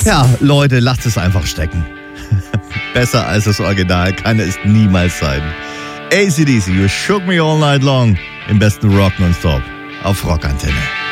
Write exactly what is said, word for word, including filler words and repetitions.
Ja, Leute, lasst es einfach stecken. Besser als das Original kann es niemals sein. A C D C, You Shook Me All Night Long im besten Rock nonstop auf Rockantenne.